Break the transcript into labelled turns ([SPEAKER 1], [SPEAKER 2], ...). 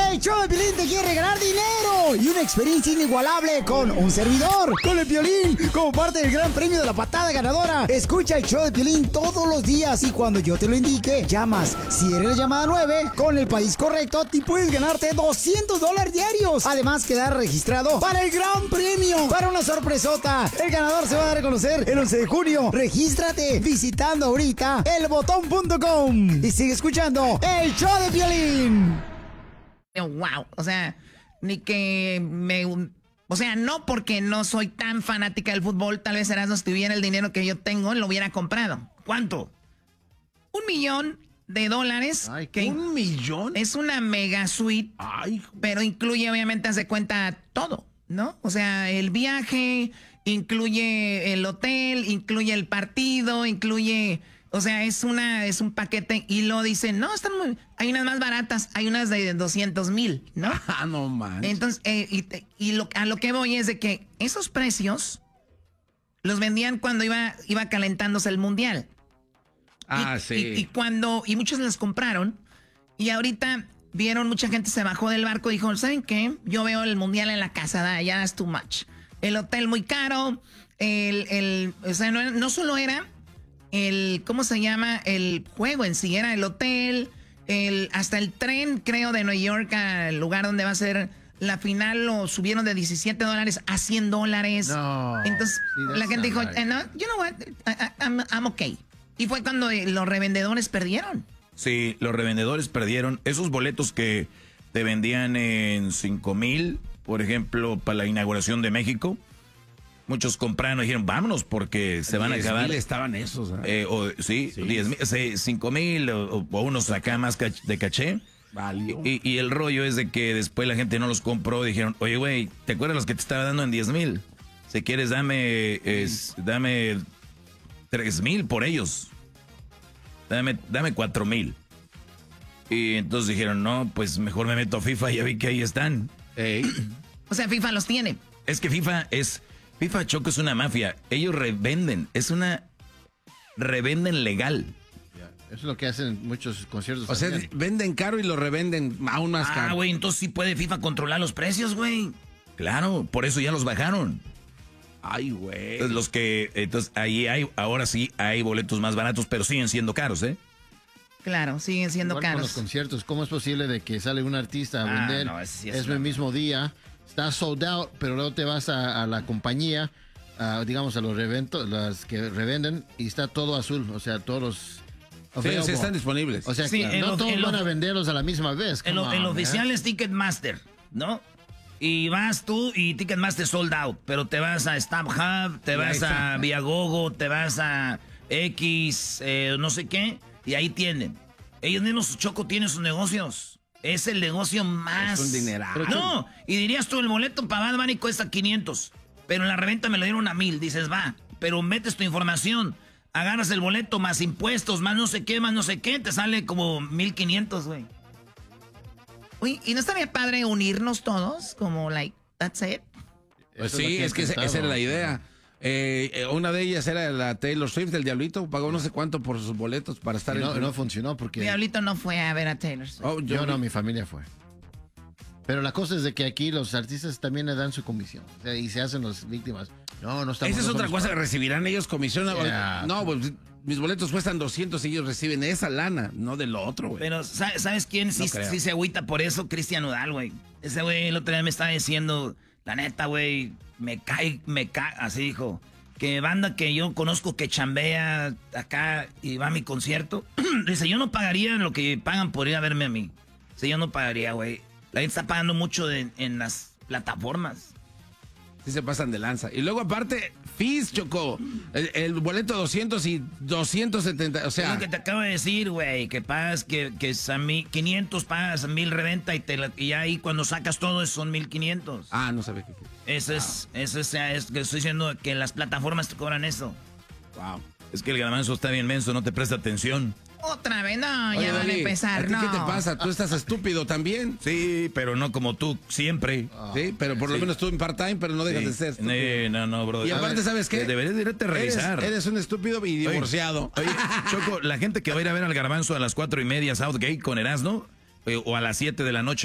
[SPEAKER 1] El show de Piolín te quiere regalar dinero y una experiencia inigualable con un servidor, con el Piolín, como parte del gran premio de la patada ganadora. Escucha el show de Piolín todos los días y cuando yo te lo indique, llamas. Si eres la llamada 9, con el país correcto, te puedes ganarte $200 diarios. Además, quedar registrado para el gran premio, para una sorpresota. El ganador se va a dar a conocer el 11 de junio. Regístrate visitando ahorita elbotón.com y sigue escuchando el show de Piolín.
[SPEAKER 2] Wow, o sea, ni que o sea, no porque no soy tan fanática del fútbol, tal vez Erasmo, si tuviera el dinero que yo tengo, lo hubiera comprado. ¿Cuánto? $1 millón.
[SPEAKER 3] Ay,
[SPEAKER 2] Que
[SPEAKER 3] ¿1 millón?
[SPEAKER 2] Es una mega suite,
[SPEAKER 3] Ay,
[SPEAKER 2] pero incluye, obviamente, hace cuenta todo, ¿no? O sea, el viaje, incluye el hotel, incluye el partido, incluye... O sea, es un paquete y lo dicen, no, hay unas más baratas, hay unas de 200,000, ¿no?
[SPEAKER 3] Ah, no manches.
[SPEAKER 2] Entonces, a lo que voy es de que esos precios los vendían cuando iba calentándose el mundial.
[SPEAKER 3] Ah, sí.
[SPEAKER 2] Y muchos los compraron y ahorita vieron, mucha gente se bajó del barco y dijo, ¿saben qué? Yo veo el mundial en la casa, ya es too much. El hotel muy caro, o sea, no solo era ¿cómo se llama? El juego en sí, era el hotel, hasta el tren, creo, de Nueva York al lugar donde va a ser la final, lo subieron de $17 a $100.
[SPEAKER 3] No.
[SPEAKER 2] Entonces, la gente dijo, no, you know what, I'm okay. Y fue cuando los revendedores perdieron.
[SPEAKER 4] Sí, los revendedores perdieron. Esos boletos que te vendían en 5,000, por ejemplo, para la inauguración de México, muchos compraron y dijeron, vámonos porque se van a acabar.
[SPEAKER 3] 10,000 estaban esos.
[SPEAKER 4] Sí, 10,000, 5,000 o unos acá más de caché.
[SPEAKER 3] Valió.
[SPEAKER 4] Y el rollo es de que después la gente no los compró. Dijeron, oye, güey, ¿te acuerdas los que te estaba dando en 10,000? Si quieres, dame 3,000 por ellos. Dame 4,000. Y entonces dijeron, no, pues mejor me meto a FIFA y ya vi que ahí están.
[SPEAKER 2] O sea, FIFA los tiene.
[SPEAKER 4] Es que FIFA Choco es una mafia. Ellos revenden. Revenden legal.
[SPEAKER 5] Eso es lo que hacen en muchos conciertos.
[SPEAKER 3] O sea, venden caro y lo revenden aún más caro.
[SPEAKER 4] Ah, güey, entonces sí puede FIFA controlar los precios, güey. Claro, por eso ya los bajaron.
[SPEAKER 3] Ay, güey.
[SPEAKER 4] Entonces ahora sí hay boletos más baratos, pero siguen siendo caros, ¿eh?
[SPEAKER 2] Claro, siguen siendo
[SPEAKER 5] Igual
[SPEAKER 2] caros.
[SPEAKER 5] con los conciertos, ¿cómo es posible de que sale un artista a vender?
[SPEAKER 2] No, sí
[SPEAKER 5] es el mismo día, está sold out, pero luego te vas a la compañía, digamos a los las que revenden, y está todo azul, o sea, todos los...
[SPEAKER 3] Sí, están disponibles.
[SPEAKER 5] O sea,
[SPEAKER 2] Sí,
[SPEAKER 5] no todos van a venderlos a la misma vez.
[SPEAKER 2] El oficial es Ticketmaster, ¿no? Y vas tú y Ticketmaster sold out, pero te vas a StubHub, te vas a Viagogo, te vas a X, no sé qué, y ahí tienen. Ellos mismos, Choco, tienen sus negocios. Es el negocio más...
[SPEAKER 3] Es un dineral.
[SPEAKER 2] No, y dirías tú, el boleto para Bad Bunny cuesta 500, pero en la reventa me lo dieron a 1,000. Dices, va, pero metes tu información, agarras el boleto, más impuestos, más no sé qué, te sale como 1,500, güey. Uy, ¿y no estaría padre unirnos todos? Como, that's it.
[SPEAKER 3] Pues sí, es que esa era la idea. Una de ellas era la Taylor Swift, el Diablito, pagó no sé cuánto por sus boletos para estar
[SPEAKER 5] no funcionó porque...
[SPEAKER 2] Diablito no fue a ver a Taylor Swift.
[SPEAKER 5] Oh, yo no, mi familia fue. Pero la cosa es de que aquí los artistas también le dan su comisión. O sea, y se hacen las víctimas. No estamos...
[SPEAKER 3] Esa es otra cosa, recibirán ellos comisión.
[SPEAKER 5] Yeah.
[SPEAKER 3] No, pues mis boletos cuestan 200 y ellos reciben esa lana, no de lo otro, güey.
[SPEAKER 2] Pero, ¿sabes quién sí se agüita por eso? Cristian Nodal, güey. Ese güey el otro día me estaba diciendo, la neta, güey, me cae, así dijo, que banda que yo conozco que chambea acá y va a mi concierto, dice, yo no pagaría lo que pagan por ir a verme a mí. Dice, yo no pagaría, güey. La gente está pagando mucho en las plataformas.
[SPEAKER 3] Sí se pasan de lanza. Y luego aparte, fees, Choco. El boleto 200 y 270, o sea...
[SPEAKER 2] Es lo que te acabo de decir, güey, que pagas, que es a 500 pagas, 1,000 reventa y ahí cuando sacas todo son 1,500.
[SPEAKER 3] Ah, no sabía qué.
[SPEAKER 2] Eso es que estoy diciendo que las plataformas te cobran eso.
[SPEAKER 3] Wow.
[SPEAKER 4] Es que el garbanzo está bien menso, no te presta atención.
[SPEAKER 2] Otra vez, no,
[SPEAKER 3] Oye,
[SPEAKER 2] ya van a
[SPEAKER 3] Dani,
[SPEAKER 2] empezar,
[SPEAKER 3] ¿a ti
[SPEAKER 2] no.
[SPEAKER 3] qué te pasa? Tú estás estúpido también.
[SPEAKER 4] Sí, pero no como tú, siempre.
[SPEAKER 3] Sí, pero por lo menos tú en part-time, pero no dejas de ser estúpido.
[SPEAKER 4] No, bro.
[SPEAKER 3] Y aparte, ¿sabes qué?
[SPEAKER 4] Deberías de irte a revisar.
[SPEAKER 3] Eres un estúpido y divorciado.
[SPEAKER 4] Oye, Choco, la gente que va a ir a ver al garbanzo a las 4:30 Southgate con Erasmo, o a las 7 de la noche